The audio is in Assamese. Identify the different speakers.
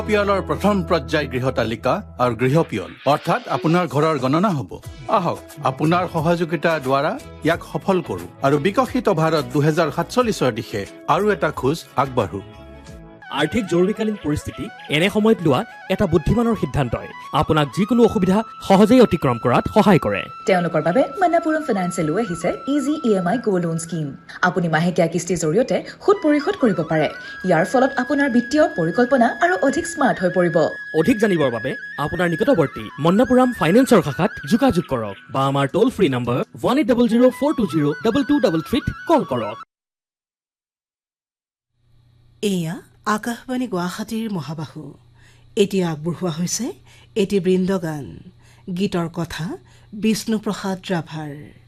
Speaker 1: পিয়লৰ প্ৰথম পৰ্যায় গৃহ তালিকা আৰু গৃহপিয়ল অৰ্থাৎ আপোনাৰ ঘৰৰ গণনা হ'ব। আহক আপোনাৰ সহযোগিতাৰ দ্বাৰা ইয়াক সফল কৰোঁ আৰু বিকশিত ভাৰত 2047 দিশে আৰু এটা খোজ আগবাঢ়ো।
Speaker 2: আৰ্থিক জৰুৰীকালীন পৰিস্থিতি এনে সময়ত লোৱা এটা বুদ্ধিমানৰ সিদ্ধান্তই আপোনাক যিকোনো অসুবিধা সহজেই অতিক্ৰম কৰাত সহায় কৰে।
Speaker 3: তেওঁলোকৰ বাবে মন্নাপুৰম ফাইনেন্সে লৈ আহিছে ইজি EMI গো লোন স্কিম। আপুনি মাহেকীয়া কিস্তিৰ জৰিয়তে সুদ পৰিশোধ কৰিব পাৰে। ইয়াৰ ফলত আপোনাৰ বিত্তীয় পৰিকল্পনা আৰু অধিক স্মাৰ্ট হৈ পৰিব।
Speaker 2: অধিক জানিবৰ বাবে আপোনাৰ নিকটৱৰ্তী মন্নাপুৰম ফাইনেন্সৰ শাখাত যোগাযোগ কৰক বা আমাৰ টোল ফ্ৰী নম্বৰ 1800-420-2233 কল কৰক।
Speaker 4: এয়া আকাশবাণী গুৱাহাটীৰ মহাবাহু। এতিয়া আগবঢ়োৱা হৈছে এটি বৃন্দগান। গীতৰ কথা বিষ্ণুপ্ৰসাদ ৰাভাৰ।